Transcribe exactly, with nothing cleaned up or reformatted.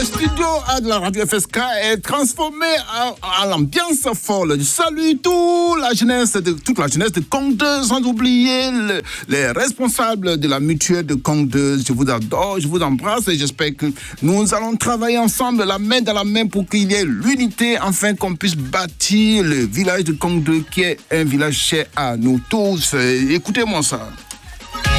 Studio A de la radio F S K est transformé à, à l'ambiance folle. Je salue toute la jeunesse de, toute la jeunesse de Cong deux, sans oublier le, les responsables de la mutuelle de Cong deux. Je vous adore, je vous embrasse et j'espère que nous allons travailler ensemble, la main dans la main, pour qu'il y ait l'unité, afin qu'on puisse bâtir le village de Cong deux, qui est un village cher à nous tous. Écoutez-moi ça.